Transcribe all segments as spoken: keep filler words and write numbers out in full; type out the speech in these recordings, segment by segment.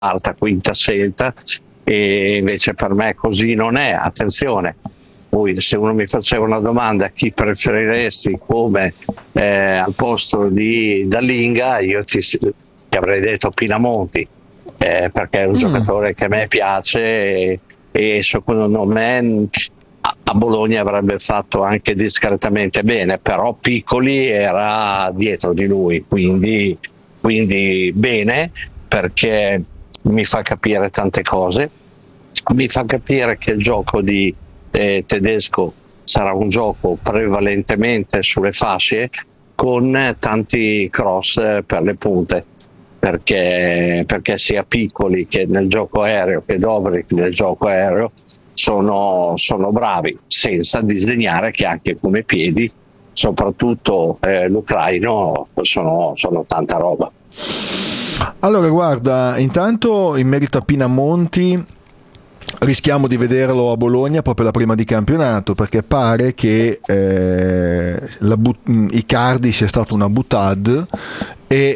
quarta, quinta scelta, e invece per me così non è. Attenzione, poi se uno mi faceva una domanda chi preferiresti come eh, al posto di Dalinga, io ti, ti avrei detto Pinamonti, eh, perché è un mm. giocatore che a me piace e, e secondo me a, a Bologna avrebbe fatto anche discretamente bene, però Piccoli era dietro di lui, quindi, quindi bene, perché mi fa capire tante cose, mi fa capire che il gioco di eh, Tedesco sarà un gioco prevalentemente sulle fasce con tanti cross per le punte, perché, perché sia Piccoli che nel gioco aereo che Dobric nel gioco aereo sono, sono bravi, senza disegnare che anche come piedi, soprattutto eh, l'ucraino, sono, sono tanta roba. Allora guarda, intanto in merito a Pinamonti rischiamo di vederlo a Bologna proprio la prima di campionato, perché pare che eh, la but- Icardi sia stato una butad e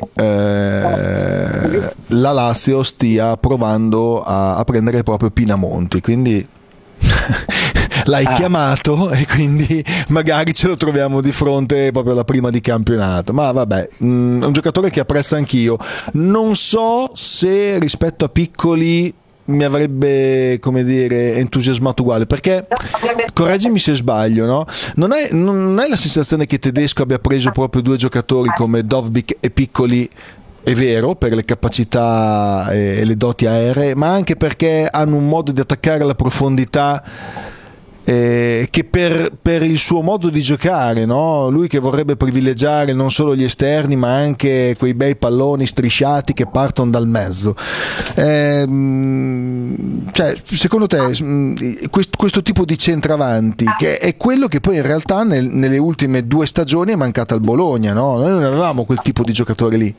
eh, la Lazio stia provando a, a prendere proprio Pinamonti, quindi l'hai ah. chiamato e quindi magari ce lo troviamo di fronte proprio alla prima di campionato. Ma vabbè, mh, è un giocatore che apprezzo anch'io. Non so se rispetto a Piccoli mi avrebbe, come dire, entusiasmato uguale, perché correggimi se sbaglio, no? Non è, non è la sensazione che Tedesco abbia preso proprio due giocatori come Dovbyk e Piccoli, è vero, per le capacità e le doti aeree, ma anche perché hanno un modo di attaccare la profondità eh, che per, per il suo modo di giocare, no? Lui che vorrebbe privilegiare non solo gli esterni ma anche quei bei palloni strisciati che partono dal mezzo. Eh, cioè, secondo te questo, questo tipo di centravanti, che è quello che poi in realtà nel, nelle ultime due stagioni è mancato al Bologna, no? Noi non avevamo quel tipo di giocatore lì.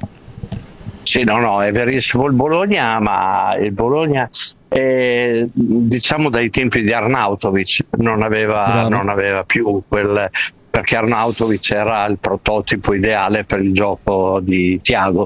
Sì, no, no, è verissimo il Bologna, ma il Bologna, eh, diciamo dai tempi di Arnautovic, non aveva, non aveva più quel, perché Arnautovic era il prototipo ideale per il gioco di Thiago.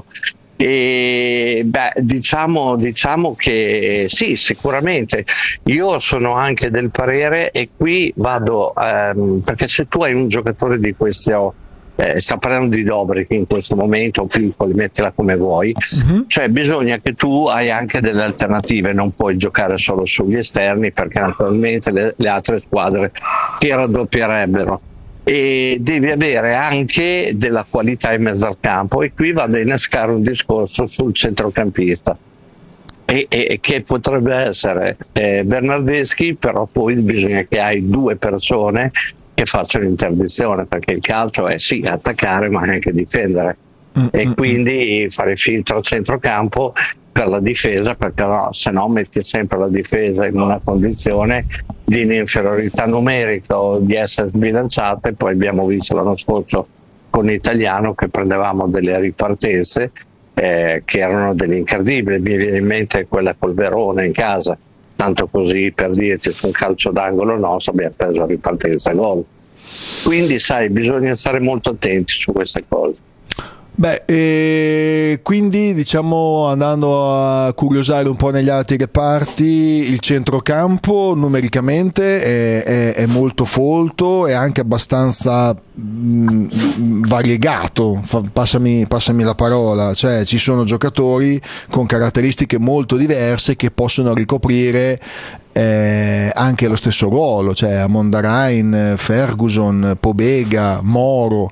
E beh, diciamo, diciamo che sì, sicuramente io sono anche del parere, e qui vado ehm, perché se tu hai un giocatore di questo, Eh, sta parlando di Dobric in questo momento, Piccoli, mettila come vuoi, uh-huh. Cioè bisogna che tu hai anche delle alternative, non puoi giocare solo sugli esterni perché naturalmente le, le altre squadre ti raddoppierebbero, e devi avere anche della qualità in mezzo al campo, e qui vado a innescare un discorso sul centrocampista e, e che potrebbe essere eh, Bernardeschi, però poi bisogna che hai due persone che facciano interdizione, perché il calcio è sì attaccare ma anche difendere, mm-hmm. e quindi fare filtro a centrocampo per la difesa, perché no, se no metti sempre la difesa in una condizione di inferiorità numerica o di essere sbilanciata, e poi abbiamo visto l'anno scorso con l'Italiano che prendevamo delle ripartenze eh, che erano delle incredibili. Mi viene in mente quella col Verona in casa, tanto così per dirti, su un calcio d'angolo nostro abbiamo preso la ripartenza gol. Quindi sai, bisogna stare molto attenti su queste cose. Beh, e quindi diciamo, andando a curiosare un po' negli altri reparti, il centrocampo numericamente è, è, è molto folto e anche abbastanza mh, variegato, Fa, passami, passami la parola, cioè ci sono giocatori con caratteristiche molto diverse che possono ricoprire Eh, anche lo stesso ruolo, cioè Amondarain, Ferguson, Pobega, Moro,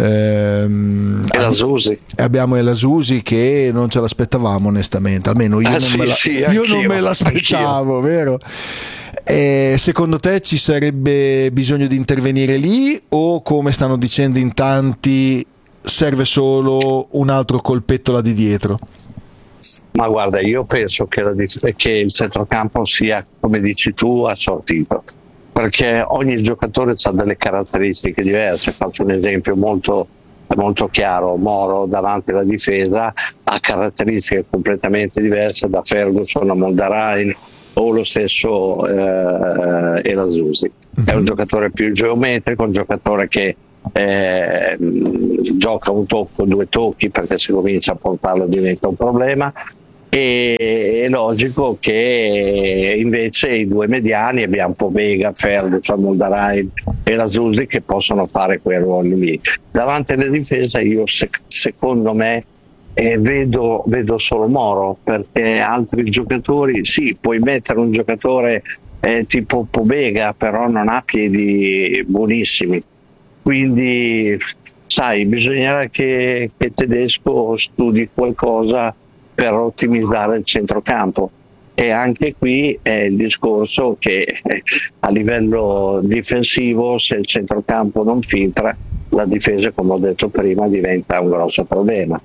ehm, e la Susi. Abbiamo la Susi che non ce l'aspettavamo onestamente, almeno io, ah, non, sì, me la, sì, io non me l'aspettavo, anch'io. Vero? E secondo te ci sarebbe bisogno di intervenire lì, o come stanno dicendo in tanti serve solo un altro colpetto là di dietro? Ma guarda, io penso che, la, che il centrocampo sia, come dici tu, assortito, perché ogni giocatore ha delle caratteristiche diverse. Faccio un esempio molto, molto chiaro: Moro davanti alla difesa ha caratteristiche completamente diverse da Ferguson a Mondarain o lo stesso eh, Elasusi. È un giocatore più geometrico, un giocatore che Eh, gioca un tocco, due tocchi, perché se comincia a portarlo diventa un problema. E è logico che invece i due mediani abbiamo un po' Vega, Ferguson, Mondarai e la Susi che possono fare quei ruoli lì. Davanti alla difesa io sec- secondo me eh, vedo, vedo solo Moro, perché altri giocatori sì, puoi mettere un giocatore eh, tipo Pobega, però non ha piedi buonissimi, quindi sai, bisognerà che, che Tedesco studi qualcosa per ottimizzare il centrocampo. E anche qui è il discorso che eh, a livello difensivo, se il centrocampo non filtra, la difesa, come ho detto prima, diventa un grosso problema.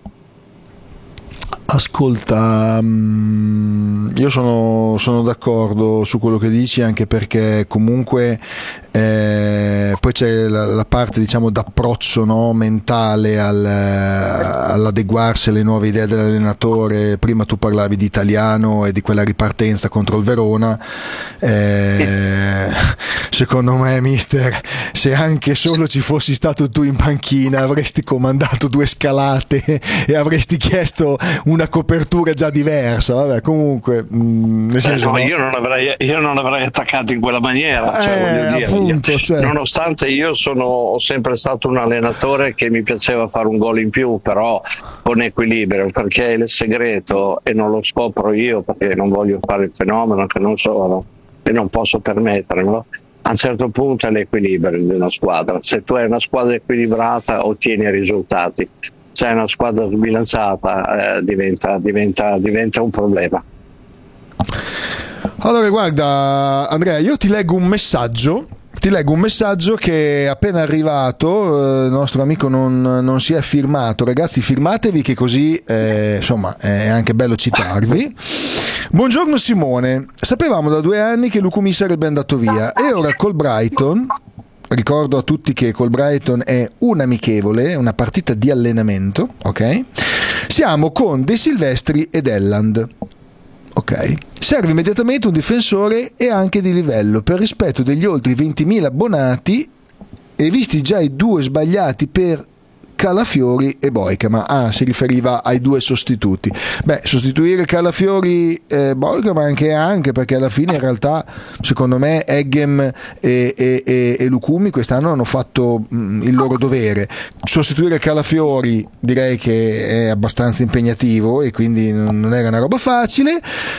Ascolta, io sono, sono d'accordo su quello che dici, anche perché comunque eh, poi c'è la, la parte, diciamo, d'approccio, no, mentale al, all'adeguarsi alle nuove idee dell'allenatore. Prima tu parlavi di Italiano e di quella ripartenza contro il Verona, eh, secondo me, mister, se anche solo ci fossi stato tu in panchina avresti comandato due scalate e avresti chiesto una copertura già diversa. Vabbè, comunque mh, nel senso, eh no, no? io, non avrei, io non avrei attaccato in quella maniera, cioè, eh, voglio dire, appunto, cioè. Nonostante io sono ho sempre stato un allenatore che mi piaceva fare un gol in più, però con equilibrio, perché il segreto, e non lo scopro io perché non voglio fare il fenomeno che non sono e non posso permettermelo, a un certo punto è l'equilibrio di una squadra. Se tu hai una squadra equilibrata ottieni risultati, se hai una squadra sbilanciata eh, diventa, diventa, diventa un problema. Allora guarda Andrea, io ti leggo un messaggio Ti leggo un messaggio che è appena arrivato, eh, il nostro amico non, non si è firmato. Ragazzi, firmatevi che così eh, insomma è anche bello citarvi. Buongiorno Simone, sapevamo da due anni che Lucumi sarebbe andato via e ora col Brighton, ricordo a tutti che col Brighton è un amichevole, una partita di allenamento, ok? Siamo con De Silvestri ed Elland. Ok, serve immediatamente un difensore e anche di livello per rispetto degli oltre ventimila abbonati e visti già i due sbagliati per Calafiori e Boicama. Ah, si riferiva ai due sostituti. Beh, sostituire Calafiori e Boicama anche anche perché alla fine in realtà secondo me Eggem e, e, e, e Lucumi quest'anno hanno fatto mh, il loro dovere. Sostituire Calafiori direi che è abbastanza impegnativo e quindi non era una roba facile.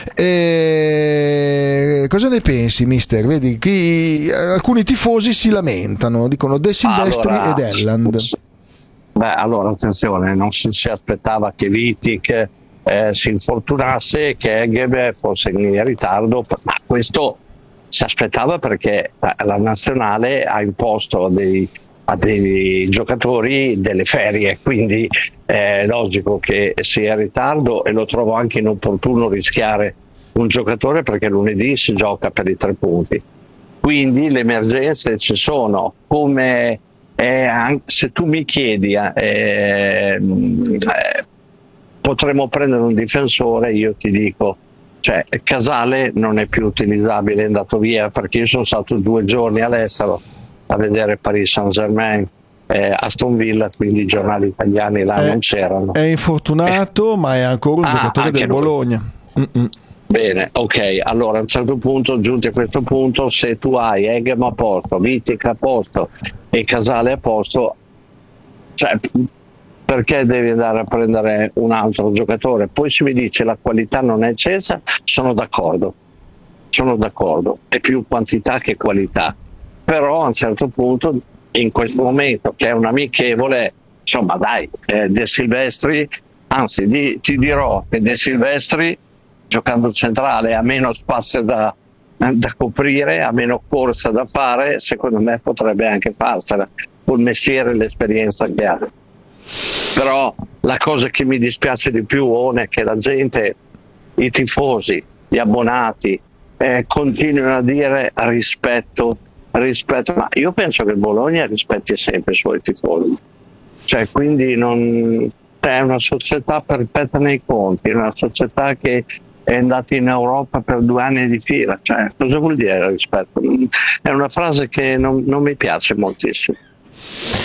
E cosa ne pensi, mister? Vedi, qui alcuni tifosi si lamentano, dicono De Silvestri allora, ed Elland. Beh, allora attenzione, non si, si aspettava che Vitic eh, si infortunasse e che Eggeb fosse in ritardo, ma questo si aspettava perché la nazionale ha imposto a dei, a dei giocatori delle ferie, quindi è logico che sia in ritardo e lo trovo anche inopportuno rischiare un giocatore perché lunedì si gioca per i tre punti. Quindi le emergenze ci sono, come Eh, anche se tu mi chiedi eh, eh, potremmo prendere un difensore, io ti dico, cioè Casale non è più utilizzabile, è andato via, perché io sono stato due giorni all'estero a vedere Paris Saint-Germain, eh, Aston Villa, quindi i giornali italiani là è, non c'erano. È infortunato eh. ma è ancora un ah, giocatore del lui. Bologna. Mm-mm. Bene, ok, allora a un certo punto, giunti a questo punto, se tu hai Eggem a posto, Vitic a posto e Casale a posto, cioè, perché devi andare a prendere un altro giocatore? Poi si mi dice la qualità non è eccessa, sono d'accordo, sono d'accordo, è più quantità che qualità, però a un certo punto, in questo momento che è un amichevole, insomma dai, eh, De Silvestri, anzi di, ti dirò che De Silvestri giocando centrale ha meno spazio da, da coprire, ha meno corsa da fare, secondo me potrebbe anche farsela col mestiere e l'esperienza che ha. Però la cosa che mi dispiace di più One, è che la gente, i tifosi, gli abbonati eh, continuano a dire rispetto, rispetto, ma io penso che il Bologna rispetti sempre i suoi tifosi, cioè quindi non è una società perfetta nei conti, è una società che è andato in Europa per due anni di fila, cioè cosa vuol dire rispetto? È una frase che non, non mi piace moltissimo.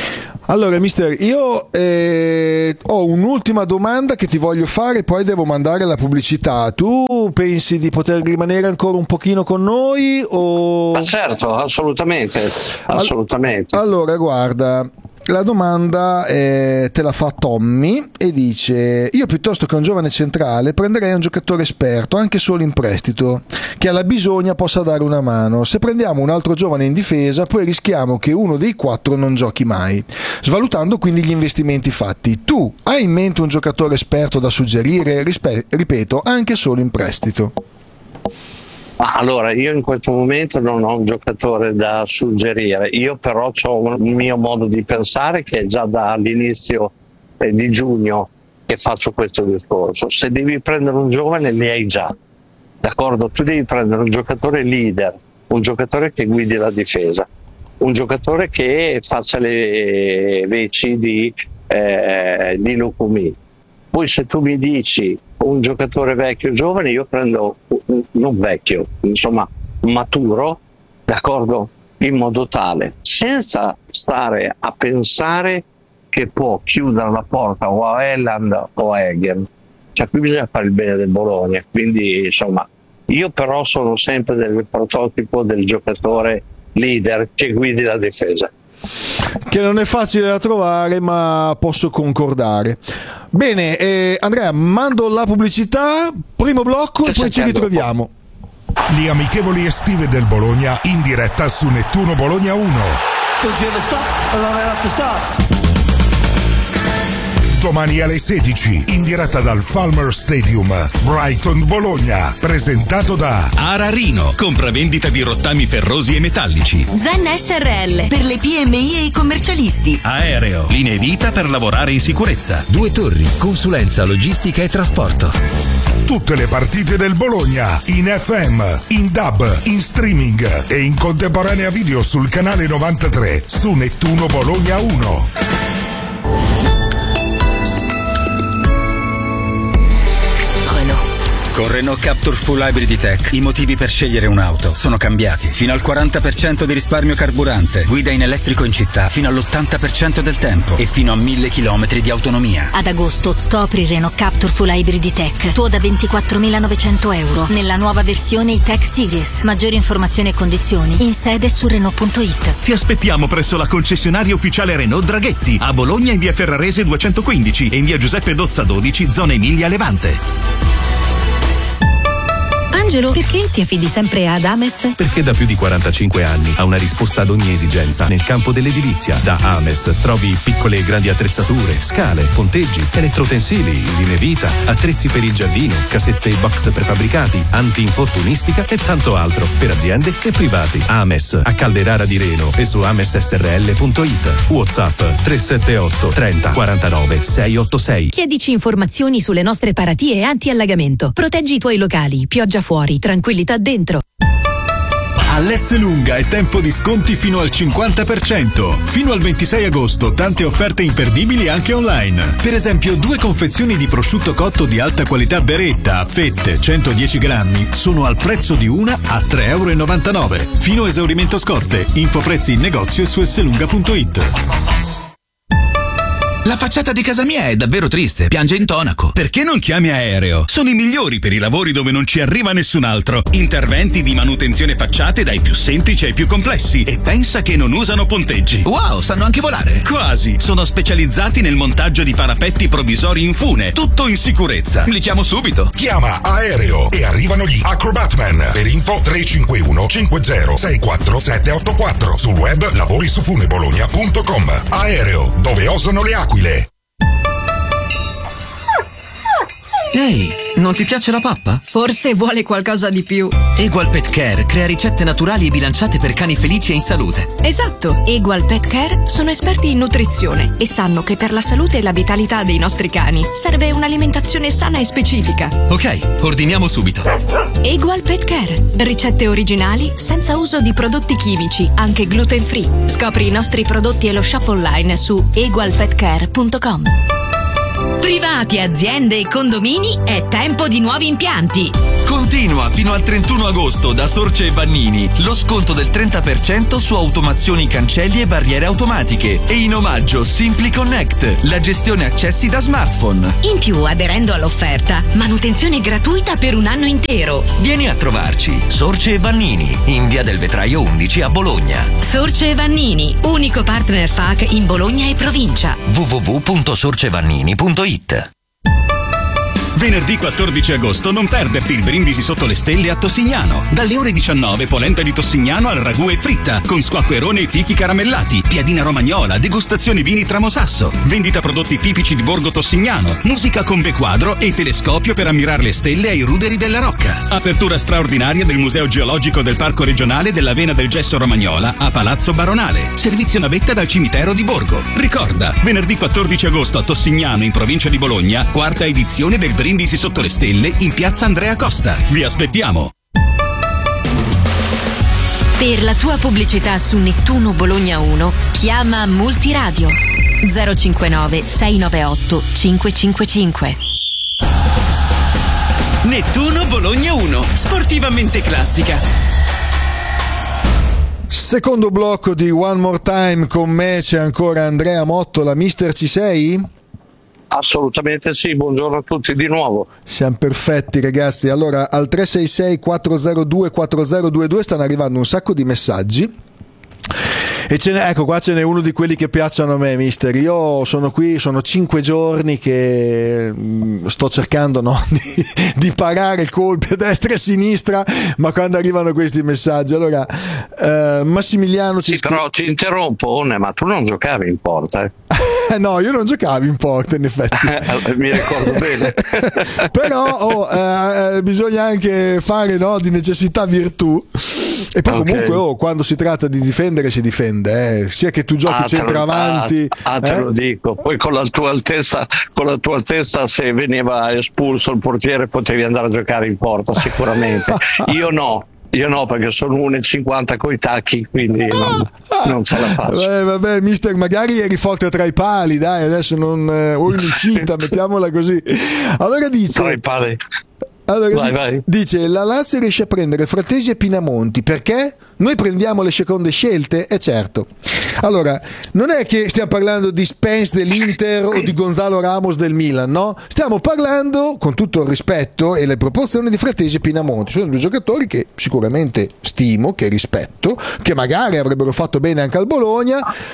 Allora, mister, io eh, ho un'ultima domanda che ti voglio fare, poi devo mandare la pubblicità. Tu pensi di poter rimanere ancora un pochino con noi? O... Ma certo, assolutamente, assolutamente. Allora, guarda, la domanda eh, te la fa Tommy e dice: io piuttosto che un giovane centrale prenderei un giocatore esperto, anche solo in prestito, che alla bisogna possa dare una mano. Se prendiamo un altro giovane in difesa, poi rischiamo che uno dei quattro non giochi mai, svalutando quindi gli investimenti fatti. Tu hai in mente un giocatore esperto da suggerire? Rispe- ripeto, anche solo in prestito. Allora, io in questo momento non ho un giocatore da suggerire, io però ho un mio modo di pensare che è già dall'inizio eh, di giugno che faccio questo discorso. Se devi prendere un giovane, li hai già, d'accordo? Tu devi prendere un giocatore leader, un giocatore che guidi la difesa, un giocatore che faccia le veci di, eh, di Lukumi. Poi se tu mi dici un giocatore vecchio giovane, io prendo non vecchio, insomma maturo, d'accordo, in modo tale, senza stare a pensare che può chiudere la porta o a Elland o a Eger. Cioè qui bisogna fare il bene del Bologna, quindi insomma io però sono sempre del prototipo del giocatore leader che guidi la difesa, che non è facile da trovare, ma posso concordare. Bene, eh, Andrea, mando la pubblicità, primo blocco e poi ci ritroviamo. Le amichevoli estive del Bologna in diretta su Nettuno Bologna uno. Domani alle sedici in diretta dal Falmer Stadium, Brighton Bologna, presentato da Ararino, compravendita di rottami ferrosi e metallici. Zen S R L per le P M I e i commercialisti. Aereo, linee vita per lavorare in sicurezza. Due Torri, consulenza, logistica e trasporto. Tutte le partite del Bologna in F M, in D A B, in streaming e in contemporanea video sul canale novantatré su Nettuno Bologna uno. Con Renault Captur Full Hybrid Tech i motivi per scegliere un'auto sono cambiati. Fino al quaranta per cento di risparmio carburante, guida in elettrico in città fino all'ottanta per cento del tempo e fino a mille chilometri di autonomia. Ad agosto scopri Renault Captur Full Hybrid Tech, tuo da ventiquattromilanovecento euro nella nuova versione E-Tech Series. Maggiori informazioni e condizioni in sede su Renault punto it. Ti aspettiamo presso la concessionaria ufficiale Renault Draghetti a Bologna in via Ferrarese duecentoquindici e in via Giuseppe Dozza dodici, zona Emilia Levante. Angelo, perché ti affidi sempre ad Ames? Perché da più di quarantacinque anni ha una risposta ad ogni esigenza nel campo dell'edilizia. Da Ames trovi piccole e grandi attrezzature, scale, ponteggi, elettrotensili, linee vita, attrezzi per il giardino, casette e box prefabbricati, anti-infortunistica e tanto altro per aziende e privati. Ames a Calderara di Reno e su ames s r l punto it. WhatsApp tre sette otto trenta quarantanove seicentottantasei. Chiedici informazioni sulle nostre paratie anti-allagamento. Proteggi i tuoi locali, pioggia fuori, tranquillità dentro. All'S Lunga è tempo di sconti fino al cinquanta per cento. Fino al ventisei agosto tante offerte imperdibili anche online. Per esempio due confezioni di prosciutto cotto di alta qualità Beretta a fette centodieci grammi sono al prezzo di una a tre virgola novantanove euro. Fino a esaurimento scorte. Info prezzi in negozio e su slunga punto it. La facciata di casa mia è davvero triste, piange intonaco. Perché non chiami Aereo? Sono i migliori per i lavori dove non ci arriva nessun altro. Interventi di manutenzione facciate dai più semplici ai più complessi. E pensa che non usano ponteggi. Wow, sanno anche volare. Quasi. Sono specializzati nel montaggio di parapetti provvisori in fune. Tutto in sicurezza. Li chiamo subito. Chiama Aereo e arrivano gli Acrobatman. Per info tre cinque uno cinque zero sei quattro sette otto quattro. Sul web lavorisufunebologna punto com. Aereo, dove osano le aquile. Ehi, non ti piace la pappa? Forse vuole qualcosa di più. Egual Pet Care crea ricette naturali e bilanciate per cani felici e in salute. Esatto, Egual Pet Care sono esperti in nutrizione e sanno che per la salute e la vitalità dei nostri cani serve un'alimentazione sana e specifica. Ok, ordiniamo subito. Egual Pet Care, ricette originali senza uso di prodotti chimici, anche gluten free. Scopri i nostri prodotti e lo shop online su egual pet care punto com. Privati, aziende e condomini, è tempo di nuovi impianti. Con Continua fino al trentuno agosto da Sorce e Vannini lo sconto del trenta per cento su automazioni, cancelli e barriere automatiche. E in omaggio Simply Connect, la gestione accessi da smartphone. In più, aderendo all'offerta, manutenzione gratuita per un anno intero. Vieni a trovarci, Sorce e Vannini, in via del Vetraio undici a Bologna. Sorce e Vannini, unico partner F A C in Bologna e provincia. w w w punto sorcevannini punto it. Venerdì quattordici agosto non perderti il brindisi sotto le stelle a Tossignano. Dalle ore diciannove polenta di Tossignano al ragù e fritta, con squacquerone e fichi caramellati, piadina romagnola, degustazione vini Tramosasso, vendita prodotti tipici di Borgo Tossignano, musica con vequadro e telescopio per ammirare le stelle ai ruderi della Rocca. Apertura straordinaria del Museo Geologico del Parco Regionale della Vena del Gesso Romagnola a Palazzo Baronale. Servizio navetta dal cimitero di Borgo. Ricorda, venerdì quattordici agosto a Tossignano, in provincia di Bologna, quarta edizione del Brindisi sotto le stelle in piazza Andrea Costa. Vi aspettiamo! Per la tua pubblicità su Nettuno Bologna uno, chiama Multiradio zero cinquantanove sei novantaotto cinquecentocinquantacinque. Nettuno Bologna uno, sportivamente classica. Secondo blocco di One More Time, con me c'è ancora Andrea Mottola. Mister, ci sei? Assolutamente sì, buongiorno a tutti di nuovo. Siamo perfetti ragazzi. Allora, al tre sei sei quattro zero due quattro zero due due stanno arrivando un sacco di messaggi. E ce n'è, ecco qua ce n'è uno di quelli che piacciono a me, mister. Io sono qui, sono cinque giorni che mh, sto cercando, no, di, di parare colpi a destra e a sinistra, ma quando arrivano questi messaggi, allora eh, Massimiliano ci sì, scrive... però ti interrompo, ma tu non giocavi in porta, eh? No, io non giocavo in porta, in effetti. Mi ricordo bene. Però oh, eh, bisogna anche fare, no, di necessità virtù. E poi okay. Comunque oh, quando si tratta di difendere si difende, eh. Sia che tu giochi ah, centravanti. Ah, ah te eh? lo dico. Poi con la tua altezza, con la tua altezza, se veniva espulso il portiere potevi andare a giocare in porta sicuramente. Io no. Io no, perché sono uno e cinquanta coi tacchi, quindi non, non ce la faccio. Eh, vabbè, mister, magari eri forte tra i pali, dai, adesso non eh, o in uscita, mettiamola così. Allora dice tra i pali. Allora, vai, vai. Dice la Lazio riesce a prendere Fratesi e Pinamonti perché noi prendiamo le seconde scelte, e eh certo. Allora, non è che stiamo parlando di Spence dell'Inter o di Gonzalo Ramos del Milan, no? Stiamo parlando, con tutto il rispetto e le proporzioni, di Fratesi e Pinamonti. Sono due giocatori che sicuramente stimo, che rispetto, che magari avrebbero fatto bene anche al Bologna,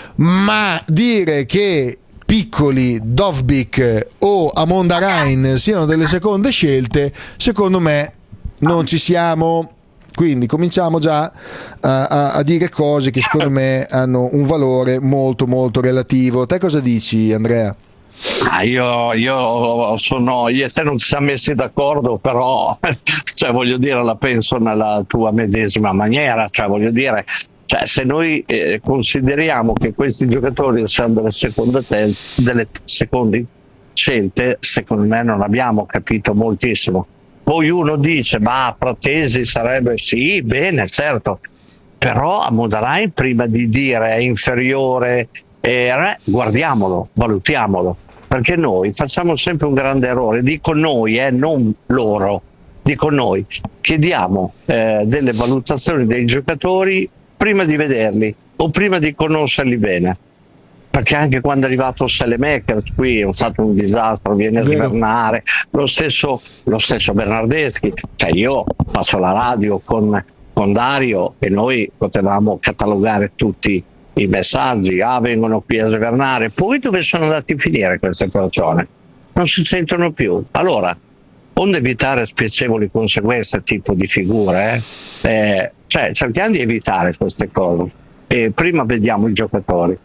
ma dire che Piccoli, Dovbyk o Amonda Rein siano delle seconde scelte, secondo me non ci siamo. Quindi cominciamo già a, a, a dire cose che secondo me hanno un valore molto molto relativo. Te cosa dici, Andrea? Ah, io, io sono io e te non ci siamo messi d'accordo, però cioè voglio dire, la penso nella tua medesima maniera, cioè voglio dire, cioè, se noi eh, consideriamo che questi giocatori siano delle seconde, te- delle seconde scelte, secondo me non abbiamo capito moltissimo. Poi uno dice, ma Fratesi sarebbe, sì, bene, certo, però a Modarain prima di dire è inferiore, eh, guardiamolo, valutiamolo, perché noi facciamo sempre un grande errore, dico noi, eh, non loro, dico noi, chiediamo eh, delle valutazioni dei giocatori prima di vederli o prima di conoscerli bene, perché anche quando è arrivato Selemakers qui è stato un disastro, viene a svernare, lo stesso, lo stesso Bernardeschi, cioè io passo la radio con, con Dario e noi potevamo catalogare tutti i messaggi, ah vengono qui a svernare, poi dove sono andati a finire queste persone? Non si sentono più. Allora, onde evitare spiacevoli conseguenze tipo di figure, eh, eh, cioè cerchiamo di evitare queste cose e prima vediamo i giocatori.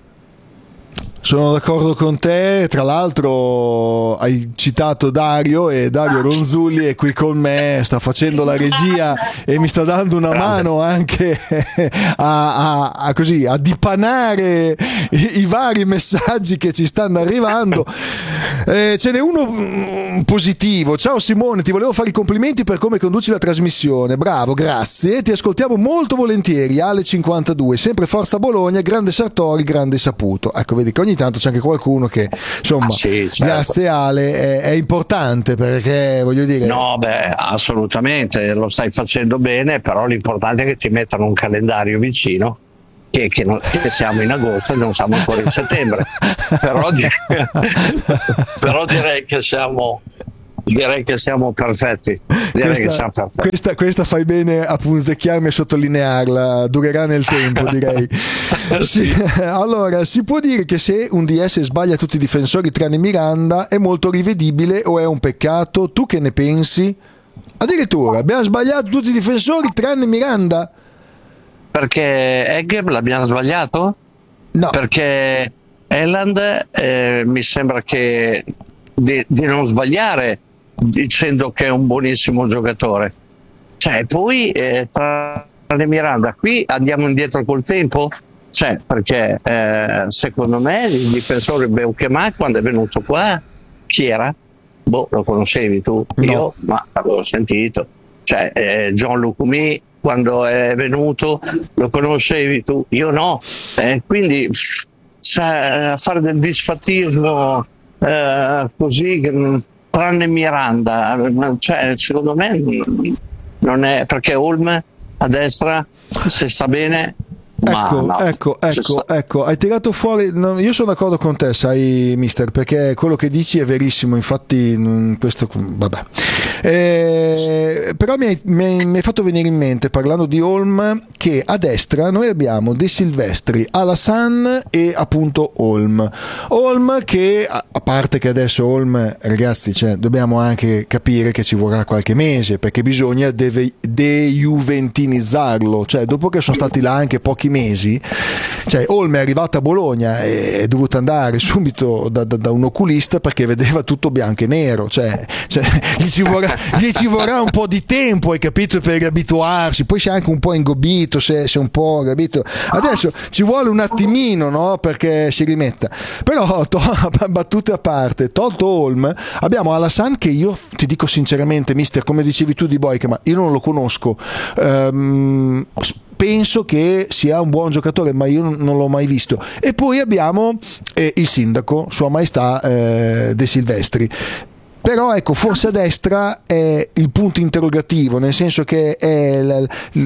Sono d'accordo con te, tra l'altro hai citato Dario e Dario Ronzulli è qui con me, sta facendo la regia e mi sta dando una mano anche a, a, a, così, a dipanare i, i vari messaggi che ci stanno arrivando. Eh, ce n'è uno un positivo. Ciao Simone, ti volevo fare i complimenti per come conduci la trasmissione. Bravo, grazie. Ti ascoltiamo molto volentieri. Ale cinquantadue, sempre Forza Bologna, grande Sartori, grande Saputo. Ecco, vedi che ogni tanto c'è anche qualcuno che, insomma, ah, sì, certo. Grazie Ale, è, è importante, perché voglio dire. No, beh, assolutamente, lo stai facendo bene, però l'importante è che ti mettano un calendario vicino. Che, che, non, che siamo in agosto e non siamo ancora in settembre, però, di, però direi che siamo direi che siamo perfetti, direi questa, che siamo perfetti. Questa, questa fai bene a punzecchiarmi e sottolinearla, durerà nel tempo, direi. Sì. Allora, si può dire che se un D S sbaglia tutti i difensori tranne Miranda è molto rivedibile o è un peccato? Tu che ne pensi? Addirittura abbiamo sbagliato tutti i difensori tranne Miranda. Perché Egger l'abbiamo sbagliato? No. Perché Haaland eh, mi sembra che di, di non sbagliare dicendo che è un buonissimo giocatore. Cioè, poi eh, tra le Miranda qui andiamo indietro col tempo? Cioè, perché eh, secondo me il difensore Beukema quando è venuto qua, chi era? Boh, lo conoscevi tu? No. Io? Ma l'avevo sentito. Cioè, eh, John Lucumi quando è venuto lo conoscevi tu, io no, eh, quindi cioè, fare del disfattismo eh, così tranne Miranda, cioè, secondo me non è, perché Holm a destra se sta bene. Ecco, no, ecco, ecco, ecco, hai tirato fuori. No, io sono d'accordo con te, sai, mister, perché quello che dici è verissimo. Infatti, questo, vabbè. Eh, però mi hai, mi, hai, mi hai fatto venire in mente, parlando di Holm, che a destra noi abbiamo De Silvestri, Alassane e appunto Holm. Holm che, a parte che adesso Holm, ragazzi, cioè, dobbiamo anche capire che ci vorrà qualche mese, perché bisogna deve, de-juventinizzarlo, cioè dopo che sono stati là anche pochi mesi, cioè Holm è arrivato a Bologna e è dovuto andare subito da, da, da un oculista perché vedeva tutto bianco e nero, cioè, cioè gli, ci vorrà, gli ci vorrà un po' di tempo, hai capito, per riabituarsi, poi sei anche un po' ingobbito, se, se un po', capito, adesso ci vuole un attimino, no, perché si rimetta. Però to, battute a parte, tolto Holm abbiamo Alassane, che io ti dico sinceramente, mister, come dicevi tu di Boyka, ma io non lo conosco, um, penso che sia un buon giocatore, ma io non l'ho mai visto. E poi abbiamo eh, il sindaco, Sua Maestà eh, De Silvestri. Però ecco, forse a destra è il punto interrogativo, nel senso che è la,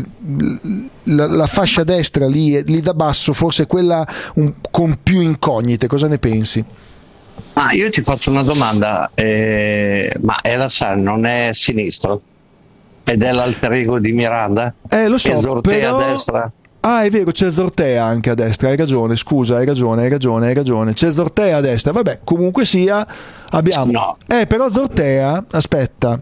la, la fascia destra lì, lì da basso, forse è quella un, con più incognite. Cosa ne pensi? Ah, io ti faccio una domanda, eh, ma Alassane non è sinistro? Ed è l'alter ego di Miranda? Eh, lo so, e Zortea però... a destra? Ah, è vero, c'è Zortea anche a destra, hai ragione, scusa, hai ragione, hai ragione, hai ragione. C'è Zortea a destra, vabbè, comunque sia, abbiamo... No. Eh, però Zortea, aspetta,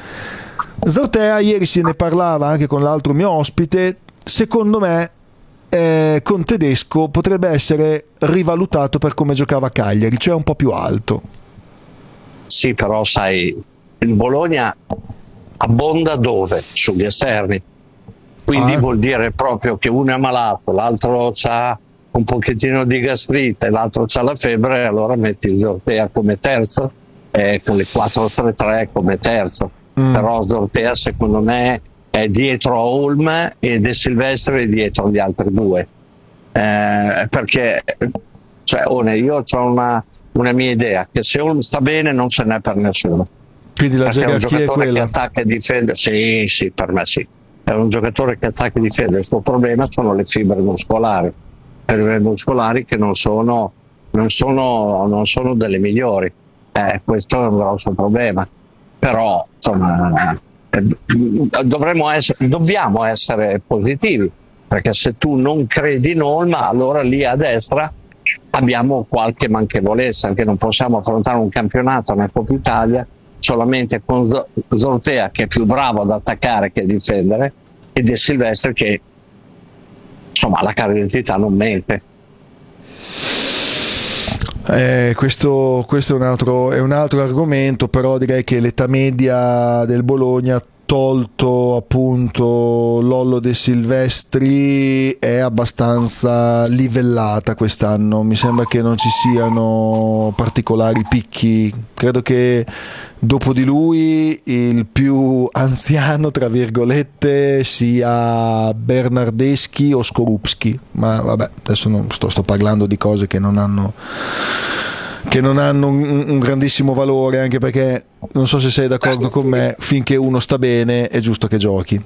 Zortea, ieri se ne parlava anche con l'altro mio ospite, secondo me eh, con Tedesco potrebbe essere rivalutato per come giocava a Cagliari, cioè un po' più alto. Sì, però sai, il Bologna abbonda dove? Sugli esterni. Quindi ah. vuol dire proprio che uno è malato, l'altro ha un pochettino di gastrite, l'altro ha la febbre, e allora metti Zortea come terzo, eh, con le quattro tre tre come terzo. Mm. Però Zortea secondo me è dietro a Holm e De Silvestri è dietro agli altri due. Eh, perché cioè, one, io ho una, una mia idea, che se Holm sta bene non ce n'è per nessuno. Quindi la gerarchia è quella. Che attacca e difende, sì, sì, per me sì. È un giocatore che attacca e difende. Il suo problema sono le fibre muscolari, le fibre muscolari che non sono, non sono, non sono delle migliori. Eh, questo è un grosso problema. Però insomma, eh, dovremmo essere, dobbiamo essere positivi, perché se tu non credi in Holm, allora lì a destra abbiamo qualche manchevolezza, anche non possiamo affrontare un campionato nel Coppa Italia solamente con Zortea, che è più bravo ad attaccare che a difendere, e De Silvestri che insomma la cara identità non mente. Eh, questo, questo è un altro, è un altro argomento, però direi che l'età media del Bologna, tolto appunto Lollo De Silvestri è abbastanza livellata quest'anno, mi sembra che non ci siano particolari picchi, credo che dopo di lui il più anziano tra virgolette sia Bernardeschi o Skorupski, ma vabbè, adesso non sto, sto parlando di cose che non hanno che non hanno un, un grandissimo valore, anche perché non so se sei d'accordo con me, finché uno sta bene è giusto che giochi.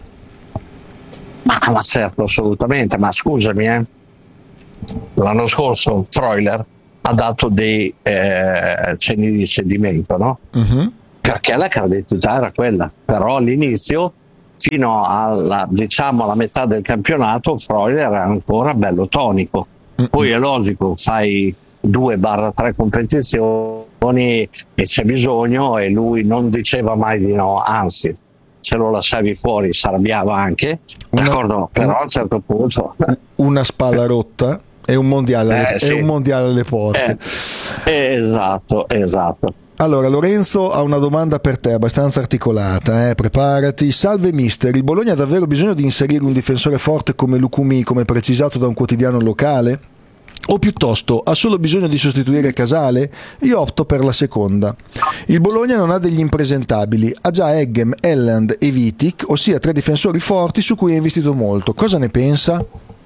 Ma, ma certo, assolutamente, ma scusami, eh. l'anno scorso Freuler ha dato dei eh, cenni di cedimento, no? Uh-huh. Perché la credibilità era quella, però all'inizio fino alla, diciamo, alla metà del campionato Freuler era ancora bello tonico. Uh-huh. Poi è logico, fai due barra tre competizioni e c'è bisogno, e lui non diceva mai di no, anzi se lo lasciavi fuori si arrabbiava anche, una, d'accordo, però a un certo punto una spalla rotta è un mondiale, eh, sì. è un mondiale alle porte. Eh, esatto, esatto. Allora Lorenzo ha una domanda per te abbastanza articolata, eh? Preparati. Salve mister, il Bologna ha davvero bisogno di inserire un difensore forte come Lucumi, come precisato da un quotidiano locale? O piuttosto ha solo bisogno di sostituire Casale? Io opto per la seconda. Il Bologna non ha degli impresentabili, ha già Eggem, Elland e Vitic, ossia tre difensori forti su cui ha investito molto. Cosa ne pensa?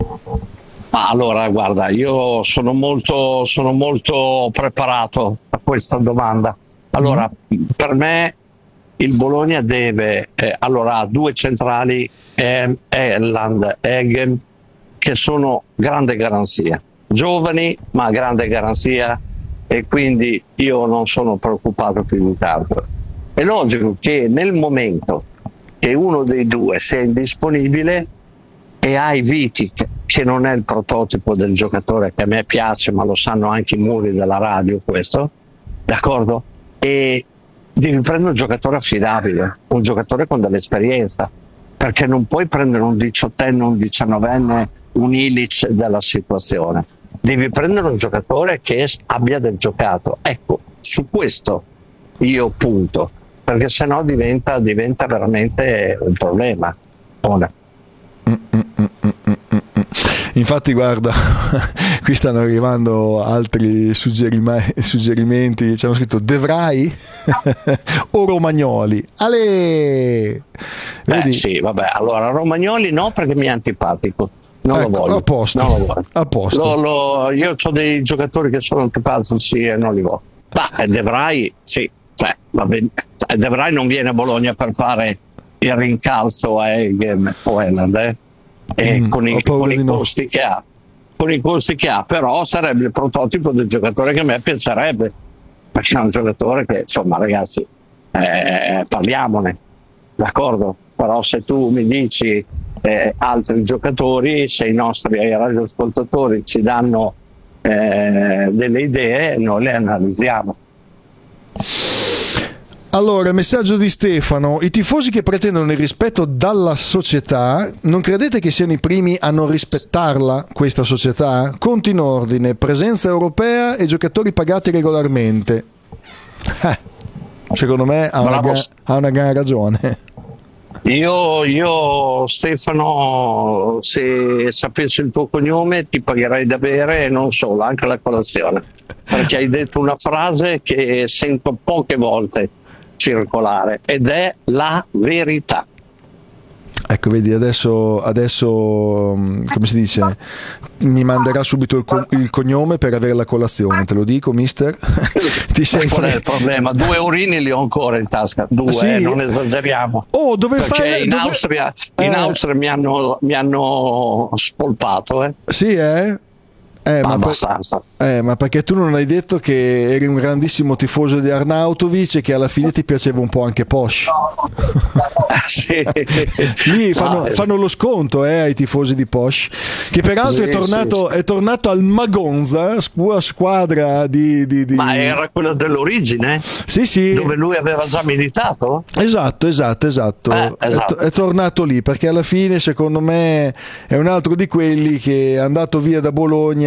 Allora guarda, io sono molto, sono molto preparato a questa domanda. Allora, mm. per me il Bologna deve eh, allora ha due centrali, eh, Elland, Eggem, che sono grande garanzia, giovani ma grande garanzia, e quindi io non sono preoccupato più di tanto. È logico che nel momento che uno dei due sia indisponibile e hai Vitic, che non è il prototipo del giocatore che a me piace, ma lo sanno anche i muri della radio questo, d'accordo? E devi prendere un giocatore affidabile, un giocatore con dell'esperienza, perché non puoi prendere un diciottenne, un diciannovenne, un Ilic della situazione. Devi prendere un giocatore che abbia del giocato. Ecco, su questo io punto, perché sennò diventa, diventa veramente un problema. Ora. Infatti guarda, qui stanno arrivando altri suggerima- suggerimenti, ci hanno scritto De Vrij o Romagnoli. Ale! Vedi? Eh sì, vabbè, allora Romagnoli no, perché mi è antipatico. Non ecco, lo voglio. A posto. Non lo voglio. A posto. Lo, lo, io ho dei giocatori che sono antipatici e non li voglio. Ma De Vrij, sì, cioè, va bene. De Vrij non viene a Bologna per fare il rincalzo a Eggem o Elland, eh? E mm, con i, con i costi no. che ha, con i costi che ha, però sarebbe il prototipo del giocatore che a me piacerebbe, perché è un giocatore che, insomma, ragazzi, eh, parliamone, d'accordo? Però se tu mi dici eh, altri giocatori, se i nostri radioascoltatori ci danno eh, delle idee, noi le analizziamo. Allora, messaggio di Stefano: i tifosi che pretendono il rispetto dalla società, non credete che siano i primi a non rispettarla, questa società? Conti in ordine, presenza europea e giocatori pagati regolarmente. Eh, secondo me ha una, ga- ha una gran ragione. Io, io Stefano, se sapessi il tuo cognome ti pagherei da bere, e non solo, anche la colazione, perché hai detto una frase che sento poche volte circolare, ed è la verità. Ecco, vedi, adesso, adesso come si dice, mi manderà subito il, co- il cognome per avere la colazione, te lo dico, mister. Ti sei Qual è il problema? Due urini li ho ancora in tasca, due, sì. eh, non esageriamo. Oh, dove perché fai? in dove... Austria, eh. in Austria mi hanno, mi hanno spolpato, eh. Sì, eh? Eh ma, per, eh, ma perché tu non hai detto che eri un grandissimo tifoso di Arnautovic e che alla fine ti piaceva un po' anche Posch? Sì. Lì fanno, no, fanno lo sconto eh, ai tifosi di Posch, che peraltro sì, è, tornato, sì, sì. è tornato al Magonza, squadra di, di, di... Ma era quello dell'origine? Sì, sì. Dove lui aveva già militato? Esatto, esatto, esatto. Eh, esatto. È, è tornato lì, perché alla fine secondo me è un altro di quelli che è andato via da Bologna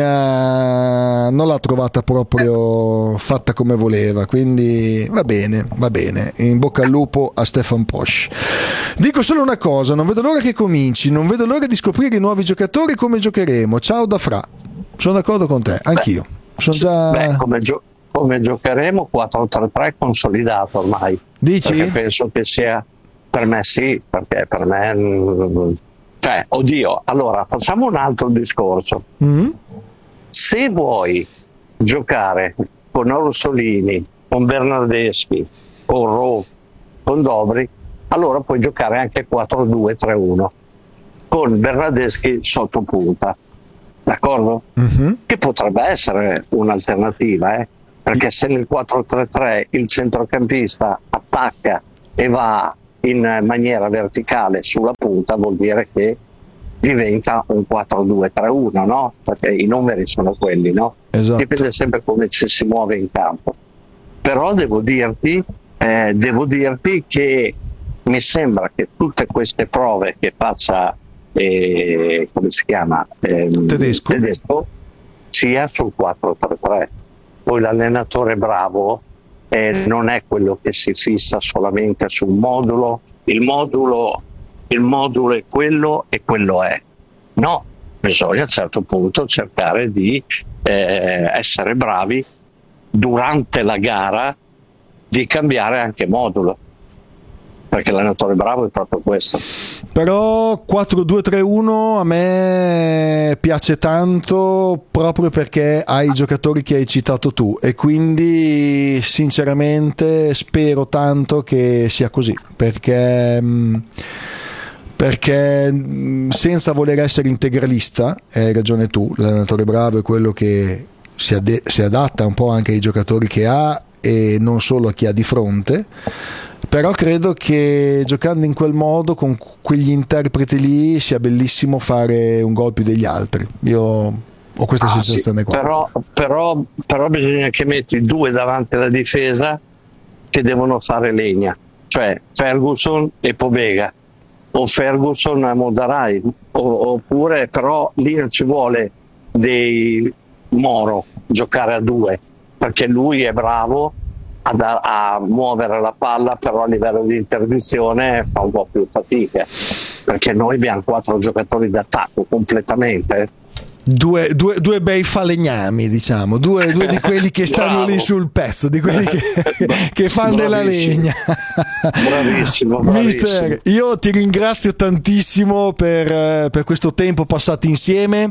Bologna non l'ha trovata proprio fatta come voleva, quindi va bene, va bene, in bocca al lupo a Stefan Posch. Dico solo una cosa, non vedo l'ora che cominci, non vedo l'ora di scoprire i nuovi giocatori, come giocheremo. Ciao da Fra, sono d'accordo con te, anch'io. Sono già... Beh, come, gio- come giocheremo quattro tre tre consolidato ormai. Dici? Perché penso che sia, per me sì, perché per me, cioè, oddio, allora facciamo un altro discorso. Mm-hmm. Se vuoi giocare con Orsolini, con Bernardeschi, con Ro, con Dobri, allora puoi giocare anche quattro due tre uno con Bernardeschi sotto punta, d'accordo? Mm-hmm. Che potrebbe essere un'alternativa, eh? Perché se nel quattro tre tre il centrocampista attacca e va in maniera verticale sulla punta, vuol dire che diventa un quattro due tre uno, no? Perché i numeri sono quelli, no? Esatto. Dipende sempre come ci si muove in campo. Però devo dirti, eh, devo dirti che mi sembra che tutte queste prove che faccia eh, come si chiama? Eh, tedesco. tedesco sia sul quattro tre tre. Poi l'allenatore bravo eh, non è quello che si fissa solamente sul modulo, il modulo, il modulo è quello e quello è. No, bisogna a un certo punto cercare di eh, essere bravi durante la gara di cambiare anche modulo, perché l'allenatore bravo è proprio questo. Però quattro due tre uno a me piace tanto proprio perché hai i giocatori che hai citato tu, e quindi sinceramente spero tanto che sia così, perché perché senza voler essere integralista, hai ragione tu, l'allenatore bravo è quello che si, ad- si adatta un po' anche ai giocatori che ha e non solo a chi ha di fronte. Però credo che giocando in quel modo, con quegli interpreti lì, sia bellissimo fare un gol più degli altri. Io ho questa ah, sensazione sì, qua. Però, però, però bisogna che metti due davanti alla difesa che devono fare legna, cioè Ferguson e Pobega, o Ferguson e Modarai, o, oppure però lì non ci vuole dei Moro giocare a due, perché lui è bravo A, a muovere la palla, però a livello di interdizione fa un po' più fatica, perché noi abbiamo quattro giocatori d'attacco completamente. Due, due, due bei falegnami, diciamo, due, due di quelli che stanno lì sul pezzo, di quelli che, che fanno della legna. Bravissimo, bravissimo. Mister, io ti ringrazio tantissimo per, per questo tempo passato insieme,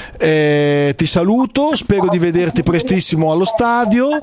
eh, ti saluto, spero di vederti prestissimo allo stadio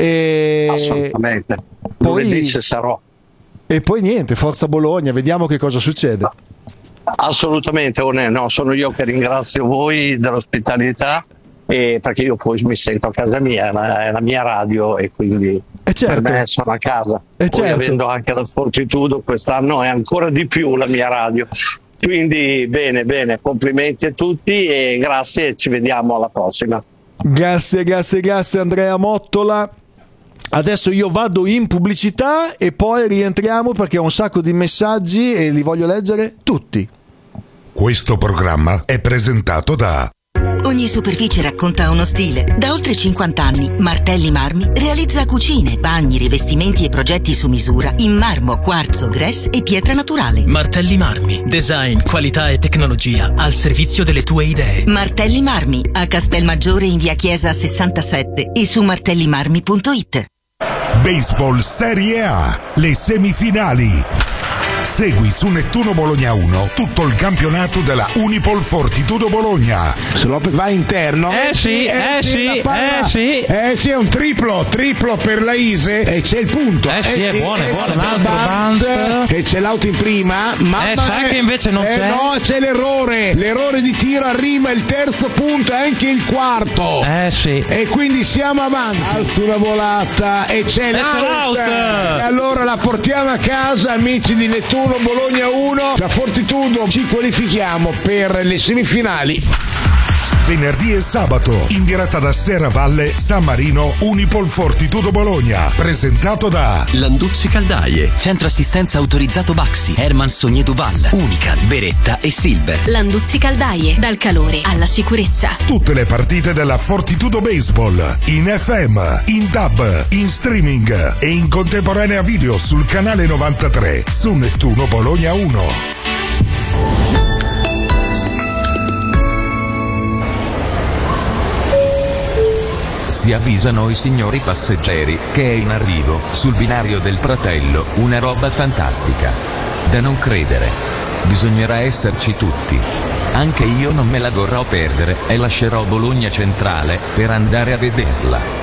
e assolutamente, poi ci sarò. E poi niente, forza Bologna, vediamo che cosa succede. Assolutamente, no, sono io che ringrazio voi dell'ospitalità, e perché io poi mi sento a casa mia, è la mia radio e quindi eh certo. per me sono a casa. Eh poi certo. Avendo anche la Fortitudo quest'anno è ancora di più la mia radio, quindi bene bene, complimenti a tutti e grazie, ci vediamo alla prossima. Grazie, grazie, grazie Andrea Mottola. Adesso io vado in pubblicità e poi rientriamo perché ho un sacco di messaggi e li voglio leggere tutti. Questo programma è presentato da Ogni superficie racconta uno stile. Da oltre cinquanta anni Martelli Marmi realizza cucine, bagni, rivestimenti e progetti su misura in marmo, quarzo, grès e pietra naturale. Martelli Marmi, design, qualità e tecnologia al servizio delle tue idee. Martelli Marmi, a Castelmaggiore in via Chiesa sessantasette e su martellimarmi punto it. Baseball Serie A, le semifinali. Segui su Nettuno Bologna uno tutto il campionato della Unipol Fortitudo Bologna. Se Lopez va interno. Eh sì, eh sì, eh sì. Eh sì, è un triplo, triplo per la Ise e c'è il punto. Eh sì, è buono, è buono. Un altro bunt, che c'è l'auto in prima. Ma eh, sai che invece non eh, c'è? No, c'è l'errore. L'errore di tiro arriva il terzo punto e anche il quarto. Eh sì. E quindi siamo avanti. Alza una volata e c'è l'out. E allora la portiamo a casa, amici di Nettuno Bologna uno, la Fortitudo ci qualifichiamo per le semifinali. Venerdì e sabato in diretta da Serravalle, San Marino, Unipol Fortitudo Bologna, presentato da Landuzzi Caldaie, centro assistenza autorizzato Baxi, Herman Sogné Duval, Unical, Beretta e Silver. Landuzzi Caldaie, dal calore alla sicurezza. Tutte le partite della Fortitudo Baseball in F M, in D A B, in streaming e in contemporanea video sul canale novantatré su Nettuno Bologna uno. Si avvisano i signori passeggeri che è in arrivo, sul binario del Pratello, una roba fantastica. Da non credere. Bisognerà esserci tutti. Anche io non me la vorrò perdere e lascerò Bologna Centrale per andare a vederla.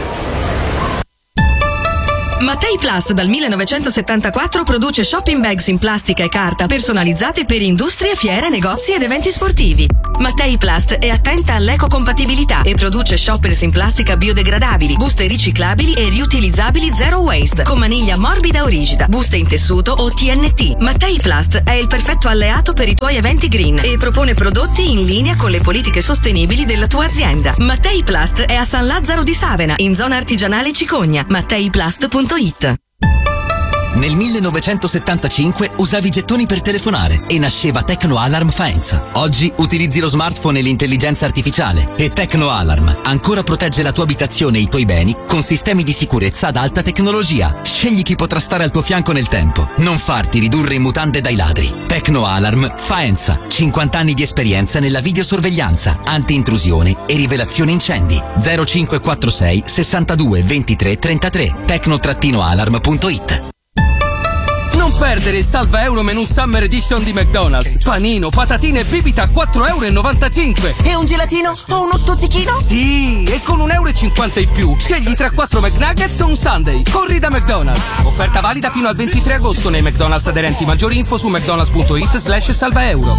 Mattei Plast dal millenovecentosettantaquattro produce shopping bags in plastica e carta personalizzate per industrie, fiere, negozi ed eventi sportivi. Mattei Plast è attenta all'ecocompatibilità e produce shoppers in plastica biodegradabili, buste riciclabili e riutilizzabili zero waste, con maniglia morbida o rigida, buste in tessuto o T N T. Mattei Plast è il perfetto alleato per i tuoi eventi green e propone prodotti in linea con le politiche sostenibili della tua azienda. Mattei Plast è a San Lazzaro di Savena, in zona artigianale Cicogna. matteiplast punto it. Nel millenovecentosettantacinque usavi i gettoni per telefonare e nasceva Tecno Alarm Faenza. Oggi utilizzi lo smartphone e l'intelligenza artificiale e Tecno Alarm ancora protegge la tua abitazione e i tuoi beni con sistemi di sicurezza ad alta tecnologia. Scegli chi potrà stare al tuo fianco nel tempo. Non farti ridurre in mutande dai ladri. Tecno Alarm Faenza. cinquanta anni di esperienza nella videosorveglianza, anti-intrusione e rivelazione incendi. zero cinque quattro sei sessantadue ventitré trentatré. tecno alarm punto it. Non perdere il salva euro menù Summer Edition di McDonald's. Panino, patatine e bibita a quattro e novantacinque euro. E un gelatino o uno stuzzichino? Sì, e con un euro e cinquanta in più scegli tra quattro McNuggets o un Sunday. Corri da McDonald's. Offerta valida fino al ventitré agosto nei McDonald's aderenti. Maggiori info su mcdonalds punto it slash salva euro.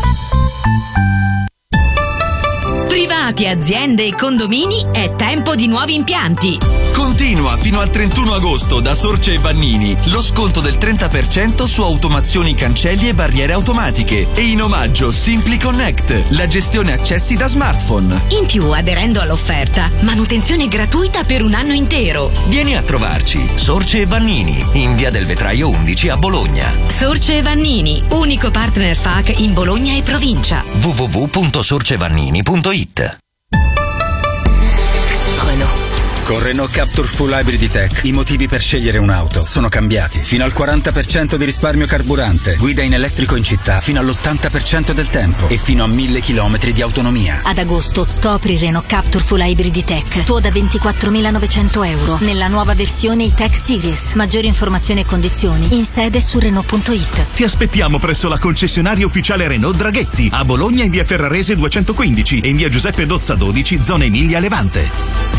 Privati, aziende e condomini, è tempo di nuovi impianti. Continua fino al trentuno agosto da Sorce e Vannini lo sconto del trenta per cento su automazioni, cancelli e barriere automatiche e in omaggio Simply Connect, la gestione accessi da smartphone. In più, aderendo all'offerta, manutenzione gratuita per un anno intero. Vieni a trovarci, Sorce e Vannini, in via del Vetraio undici a Bologna. Sorce e Vannini, unico partner F A C in Bologna e provincia. w w w punto sorce vannini punto it. Con Renault Captur Full Hybrid Tech i motivi per scegliere un'auto sono cambiati. Fino al quaranta per cento di risparmio carburante, guida in elettrico in città fino all'ottanta per cento del tempo e fino a mille chilometri di autonomia. Ad agosto scopri Renault Captur Full Hybrid Tech, tuo da ventiquattromilanovecento euro, nella nuova versione E-Tech Series. Maggiori informazioni e condizioni in sede su Renault punto it. Ti aspettiamo presso la concessionaria ufficiale Renault Draghetti, a Bologna in via Ferrarese duecentoquindici e in via Giuseppe Dozza dodici, zona Emilia Levante.